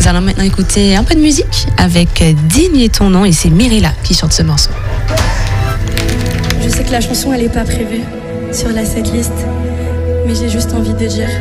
Nous allons maintenant écouter un peu de musique avec Digne est ton nom et c'est Mirella qui chante ce morceau. Je sais que la chanson elle est pas prévue sur la setlist, mais j'ai juste envie de dire